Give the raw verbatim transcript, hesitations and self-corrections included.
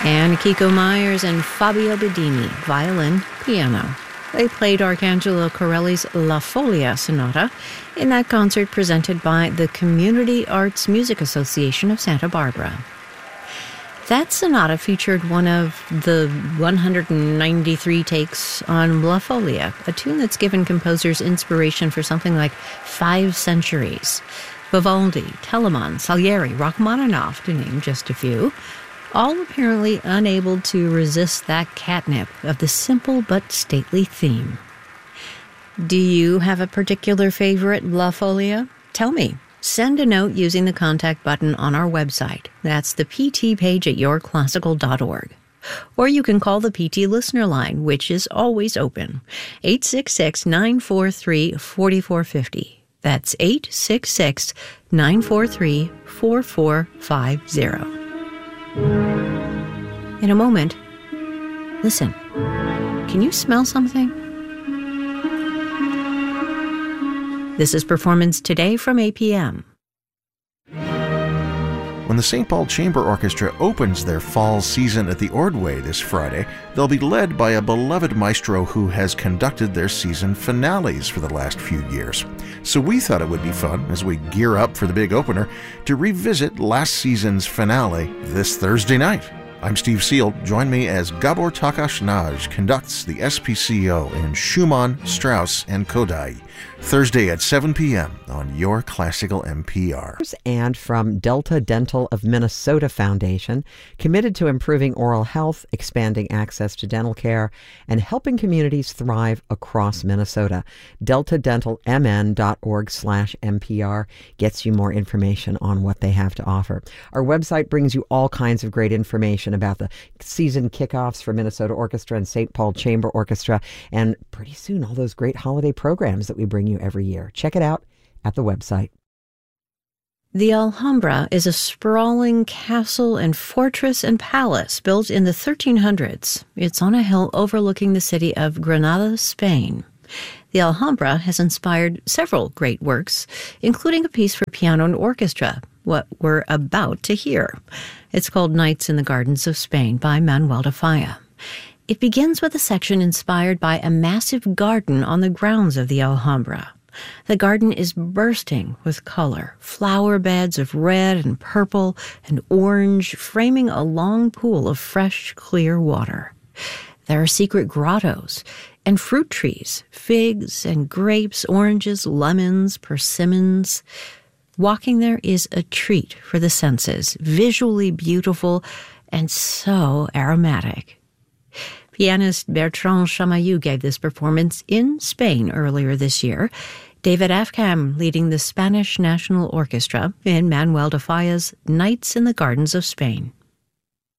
And Kiko Myers and Fabio Bedini, violin, piano. They played Arcangelo Corelli's La Folia Sonata in that concert presented by the Community Arts Music Association of Santa Barbara. That sonata featured one of the one hundred ninety-three takes on La Folia, a tune that's given composers inspiration for something like five centuries. Vivaldi, Telemann, Salieri, Rachmaninoff, to name just a few, all apparently unable to resist that catnip of the simple but stately theme. Do you have a particular favorite La Folia? Tell me. Send a note using the contact button on our website. That's the P T page at your classical dot org. Or you can call the P T listener line, which is always open, eight six six, nine four three, four four five zero. That's eight six six, nine four three, four four five zero. In a moment, listen. Can you smell something? This is Performance Today from A P M. When the Saint Paul Chamber Orchestra opens their fall season at the Ordway this Friday, they'll be led by a beloved maestro who has conducted their season finales for the last few years. So we thought it would be fun, as we gear up for the big opener, to revisit last season's finale this Thursday night. I'm Steve Seal. Join me as Gabor Takas conducts the S P C O in Schumann, Strauss, and Kodály, Thursday at seven p.m. on Your Classical N P R. And from Delta Dental of Minnesota Foundation, committed to improving oral health, expanding access to dental care, and helping communities thrive across Minnesota. delta dental m n dot org slash N P R gets you more information on what they have to offer. Our website brings you all kinds of great information about the season kickoffs for Minnesota Orchestra and Saint Paul Chamber Orchestra, and pretty soon all those great holiday programs that we bring you every year. Check it out at the website. The Alhambra is a sprawling castle and fortress and palace built in the thirteen hundreds. It's on a hill overlooking the city of Granada, Spain. The Alhambra has inspired several great works, including a piece for piano and orchestra, what we're about to hear. It's called Nights in the Gardens of Spain by Manuel de Falla. It begins with a section inspired by a massive garden on the grounds of the Alhambra. The garden is bursting with color, flower beds of red and purple and orange framing a long pool of fresh, clear water. There are secret grottos and fruit trees, figs and grapes, oranges, lemons, persimmons. Walking there is a treat for the senses, visually beautiful and so aromatic. Pianist Bertrand Chamayou gave this performance in Spain earlier this year. David Afkham leading the Spanish National Orchestra in Manuel de Falla's Nights in the Gardens of Spain.